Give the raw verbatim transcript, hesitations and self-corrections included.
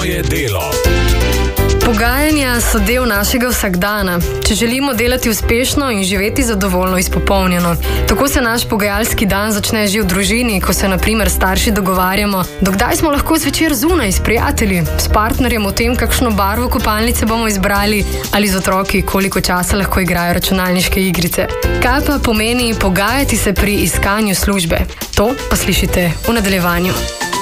Moje delo. Pogajanja so del našega vsakdana, če želimo delati uspešno in živeti zadovoljno izpopolnjeno. Tako se naš pogajalski dan začne že v družini, ko se na primer starši dogovarjamo, dokdaj smo lahko zvečer zunaj s prijatelji, s partnerjem o tem, kakšno barvo kopalnice bomo izbrali, ali z otroki, koliko časa lahko igrajo računalniške igrice. Kaj pa pomeni pogajati se pri iskanju službe? To pa slišite v nadaljevanju.